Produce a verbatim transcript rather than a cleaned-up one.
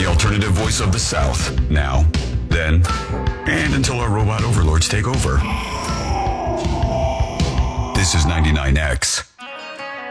the alternative voice of the South. Now, then, and until our robot overlords take over. This is ninety-nine X.